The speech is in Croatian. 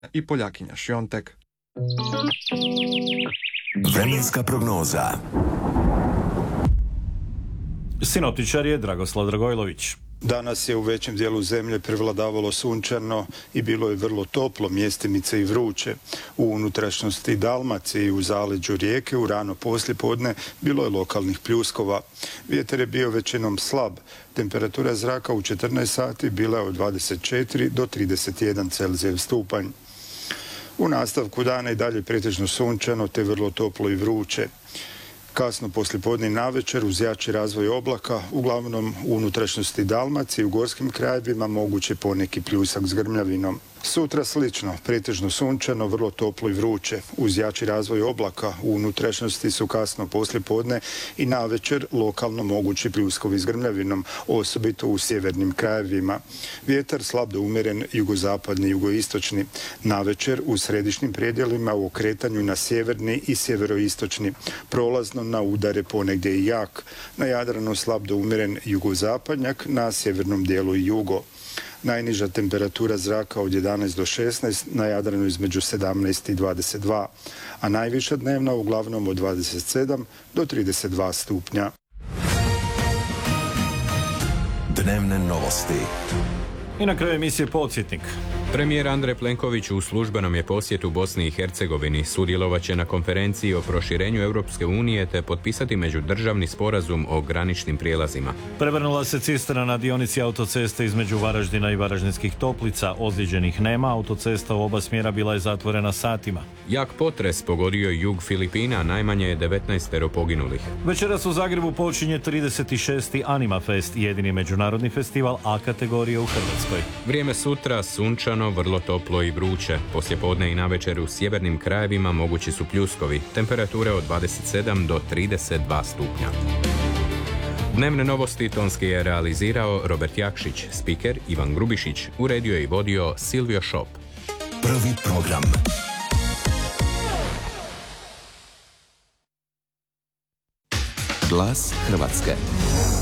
i Poljakinja Šiontek. Vremenska prognoza. Sinoptičar je Dragoslav Dragojlović. Danas je u većem dijelu zemlje prevladavalo sunčano i bilo je vrlo toplo, mjestimice i vruće. U unutrašnjosti Dalmacije i u zaleđu Rijeke u rano poslijepodne bilo je lokalnih pljuskova. Vjetar je bio većinom slab. Temperatura zraka u 14 sati bila je od 24 do 31 Celzijev stupanj. U nastavku dana i dalje pretežno sunčano te vrlo toplo i vruće. Kasno poslijepodne i navečer uz jači razvoj oblaka, uglavnom u unutrašnjosti Dalmacije i u gorskim krajevima moguće poneki pljusak s grmljavinom. Sutra slično, pretežno sunčano, vrlo toplo i vruće. Uz jači razvoj oblaka u unutrašnjosti su kasno poslijepodne i navečer lokalno mogući pljuskovi s grmljavinom, osobito u sjevernim krajevima. Vjetar slab do umjeren jugozapadni i jugoistočni. Navečer u središnjim predjelima u okretanju na sjeverni i sjeveroistočni. Prolazno na udare ponegdje i jak. Na Jadranu slab do umjeren jugozapadnjak, na sjevernom dijelu i jugo. Najniža temperatura zraka od 11 do 16, na Jadranu između 17 i 22, a najviša dnevna uglavnom od 27 do 32 stupnja. Dnevne novosti. I na kraju emisije podsjetnik. Premijer Andrej Plenković u službenom je posjetu Bosni i Hercegovini. Sudjelovat će na konferenciji o proširenju Europske unije te potpisati međudržavni sporazum o graničnim prijelazima. Prevrnula se cisterna na dionici autoceste između Varaždina i Varaždinskih Toplica. Ozlijeđenih nema, autocesta u oba smjera bila je zatvorena satima. Jak potres pogodio jug Filipina, najmanje je 19 poginulih. Večeras u Zagrebu počinje 36. Anima Fest, jedini međunarodni festival A kategorije u Hrvatskoj. Vrijeme sutra sunčano, vrlo toplo i vruće. Poslijepodne i navečer u sjevernim krajevima mogući su pljuskovi. Temperature od 27 do 32 stupnja. Dnevne novosti tonski je realizirao Robert Jakšić, spiker Ivan Grubišić, uredio je i vodio Silvio Šop. Prvi program. Glas Hrvatske.